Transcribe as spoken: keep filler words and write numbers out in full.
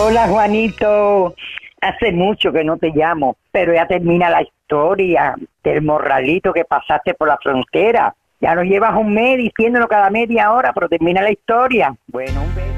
Hola, Juanito. Hace mucho que no te llamo, pero ya termina la historia del morralito que pasaste por la frontera. Ya nos llevas un mes diciéndolo cada media hora, pero termina la historia. Bueno, un beso.